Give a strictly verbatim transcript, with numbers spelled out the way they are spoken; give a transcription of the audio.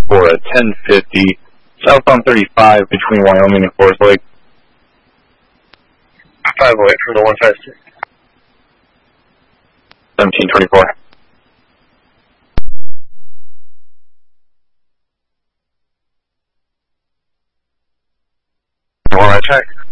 for a ten fifty, southbound thirty-five between Wyoming and Forest Lake. five oh eight from the one five six. seventeen twenty-four. On that track.